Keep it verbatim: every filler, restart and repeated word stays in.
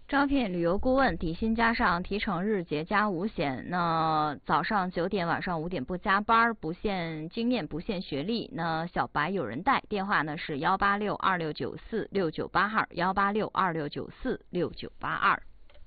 招聘旅游顾问，底薪加上提成日结加五险。那早上九点，晚上五点不加班，不限经验，不限学历。那小白有人带，电话呢是幺八六二六九四六九八二，幺八六二六九四六九八二。